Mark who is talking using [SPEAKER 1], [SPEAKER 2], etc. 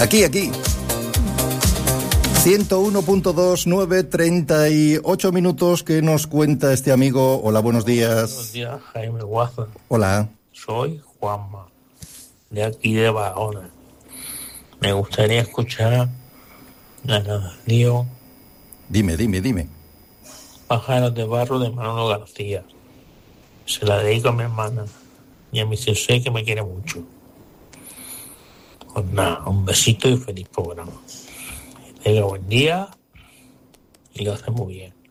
[SPEAKER 1] Aquí. 101.2, 9:38 minutos. ¿Qué nos cuenta este amigo? Hola, buenos días.
[SPEAKER 2] Buenos días, Jaime Guaza.
[SPEAKER 1] Hola.
[SPEAKER 2] Soy Juanma, de aquí de Barahona. Me gustaría escuchar la narración
[SPEAKER 1] Dime.
[SPEAKER 2] Pájaros de barro de Manolo García. Se la dedico a mi hermana y a mi sensei, que me quiere mucho. Pues nada, un besito y feliz programa. Que tenga buen día y lo hace muy bien.